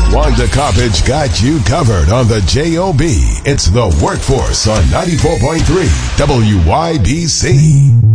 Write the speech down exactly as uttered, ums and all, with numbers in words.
Wanda Coppage got you covered on the J O B. It's the Workforce on ninety-four point three W Y B C.